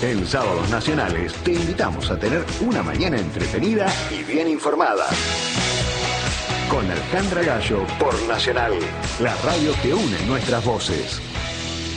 En Sábados Nacionales te invitamos a tener una mañana entretenida y bien informada. Con Alejandra Gallo por Nacional, la radio que une nuestras voces.